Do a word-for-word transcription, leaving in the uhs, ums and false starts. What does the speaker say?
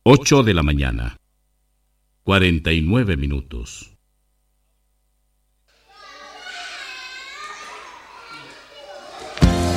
Ocho de la mañana. Cuarenta y nueve minutos.